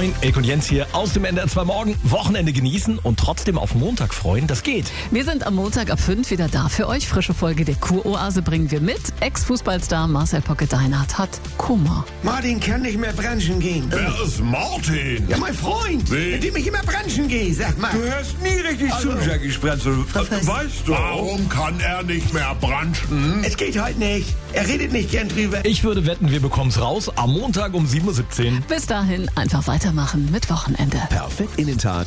Moin, Elk und Jens hier aus dem NDR 2 Morgen. Wochenende genießen und trotzdem auf Montag freuen, das geht. Wir sind am Montag ab 5 wieder da für euch. Frische Folge der Kuroase bringen wir mit. Ex-Fußballstar Marcel Pocket-Deinhardt hat Kummer. Martin kann nicht mehr branchen gehen. Wer ist Martin? Ja, mein Freund, Wie? mit dem ich immer branchen gehe, sag mal. Du hörst nie richtig zu, Jackie Sprenzel. Weißt du? Warum kann er nicht mehr branchen? Es geht heute nicht. Er redet nicht gern drüber. Ich würde wetten, wir bekommen's raus am Montag um 7:17 Uhr. Bis dahin einfach weitermachen mit Wochenende. Perfekt in den Tag